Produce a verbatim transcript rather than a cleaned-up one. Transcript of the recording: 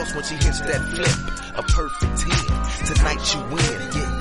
boss when she hits that flip. A perfect ten. Tonight you win. Yeah,